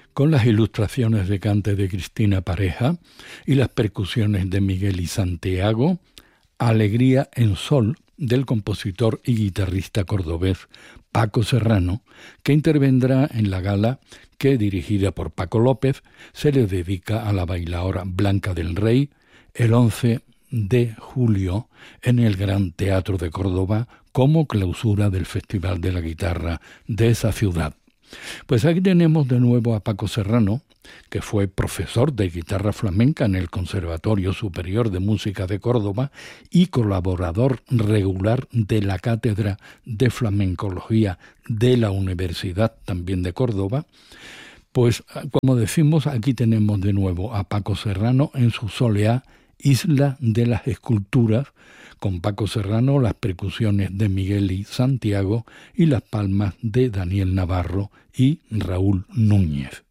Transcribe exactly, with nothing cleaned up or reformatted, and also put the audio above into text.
con las ilustraciones de cante de Cristina Pareja y las percusiones de Miguel y Santiago, Alegría en Sol, del compositor y guitarrista cordobés Paco Serrano, que intervendrá en la gala que, dirigida por Paco López, se le dedica a la bailaora Blanca del Rey el once de julio en el Gran Teatro de Córdoba como clausura del Festival de la Guitarra de esa ciudad. Pues aquí tenemos de nuevo a Paco Serrano, que fue profesor de guitarra flamenca en el Conservatorio Superior de Música de Córdoba y colaborador regular de la Cátedra de Flamencología de la Universidad también de Córdoba. Pues, como decimos, aquí tenemos de nuevo a Paco Serrano en su soleá Isla de las Esculturas, con Paco Serrano, las percusiones de Miguel y Santiago y las palmas de Daniel Navarro y Raúl Núñez.